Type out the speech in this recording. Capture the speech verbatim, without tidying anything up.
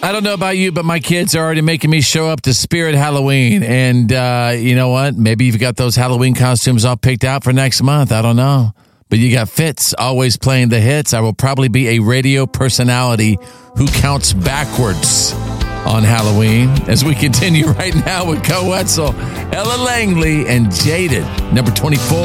I don't know about you, but my kids are already making me show up to Spirit Halloween. And uh, you know what? Maybe you've got those Halloween costumes all picked out for next month. I don't know. But you got Fitz always playing the hits. I will probably be a radio personality who counts backwards on Halloween as we continue right now with Co Wetzel, Ella Langley, and Jaded, number twenty-four.